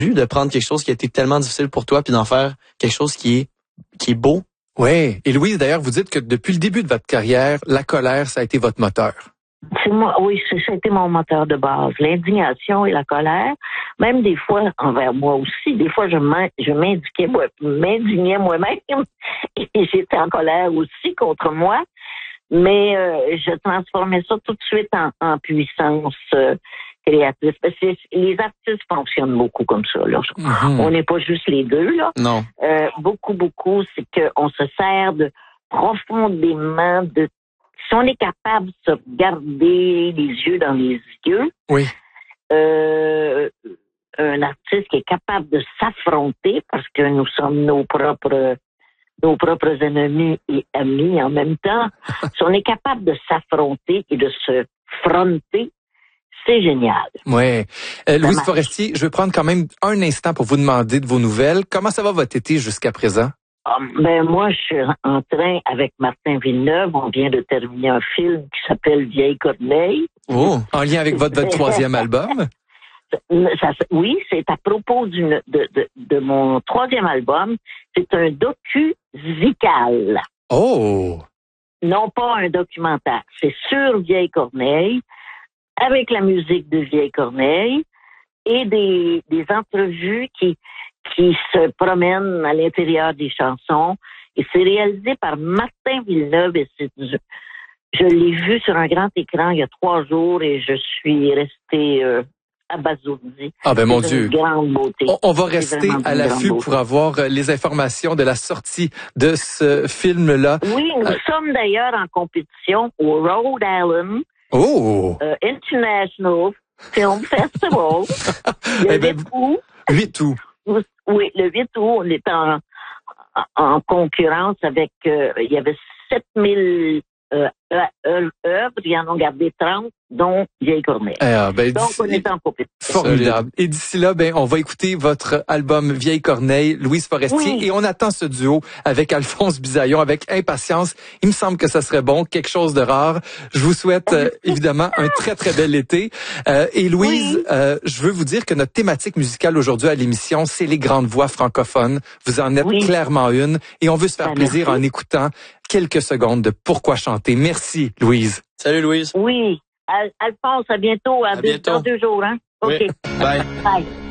de prendre quelque chose qui a été tellement difficile pour toi puis d'en faire quelque chose qui est beau. Oui. Et Louise, d'ailleurs, vous dites que depuis le début de votre carrière, la colère, ça a été votre moteur. C'est moi, oui, c'était mon moteur de base. L'indignation et la colère, même des fois envers moi aussi. Des fois, je m'indignais moi-même et j'étais en colère aussi contre moi. Mais je transformais ça tout de suite en puissance créatrice. Parce que les artistes fonctionnent beaucoup comme ça. Là. On n'est pas juste les deux. Là. Non. Beaucoup, c'est qu'on se sert de profondément de... Si on est capable de se regarder les yeux dans les yeux, oui. Un artiste qui est capable de s'affronter, parce que nous sommes nos propres ennemis et amis en même temps, si on est capable de s'affronter et de se fronter, c'est génial. Oui. Louise Forestier, je vais prendre quand même un instant pour vous demander de vos nouvelles. Comment ça va votre été jusqu'à présent? Moi, je suis en train avec Martin Villeneuve. On vient de terminer un film qui s'appelle Vieille Corneille. Oh, en lien avec votre troisième album? Oui, c'est à propos de mon troisième album. C'est un docu-zical. Oh! Non pas un documentaire. C'est sur Vieille Corneille, avec la musique de Vieille Corneille et des entrevues qui se promènent à l'intérieur des chansons. Et c'est réalisé par Martin Villeneuve. Et je l'ai vu sur un grand écran il y a 3 jours et je suis restée abasourdie. Ah ben mon Dieu. Une grande beauté. On va rester à l'affût pour avoir les informations de la sortie de ce film-là. Oui, nous sommes d'ailleurs en compétition au Rhode Island International Film Festival. Le 8 août. Oui, le 8 août, on est en concurrence avec... il y avait 7000 œuvres, ils en ont gardé 30, dont Vieille Corneille. Donc, on est en compétition. Formidable. Et d'ici là, on va écouter votre album Vieille Corneille, Louise Forestier, et on attend ce duo avec Alphonse Bisaillon avec impatience. Il me semble que ça serait bon, quelque chose de rare. Je vous souhaite évidemment un très, très bel été. Et Louise, je veux vous dire que notre thématique musicale aujourd'hui à l'émission, c'est les grandes voix francophones. Vous en êtes clairement une, et on veut se faire plaisir en écoutant quelques secondes de Pourquoi chanter. Merci, Louise. Salut, Louise. Oui. Alphonse, à bientôt. Dans 2 jours, hein? OK. Oui. Bye. Bye.